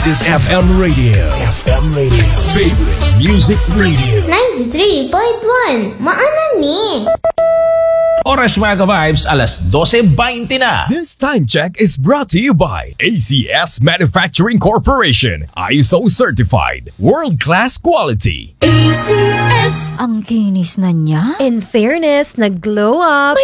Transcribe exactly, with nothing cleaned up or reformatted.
is F M Radio. F M Radio. Favorite Music Radio. ninety-three point one. Maanan ni. Oras mga ka-vibes, alas dose twenty na. This time check is brought to you by A C S Manufacturing Corporation. I S O certified. World-class quality. A C S. Ang kinis na niya. In fairness, nag-glow up.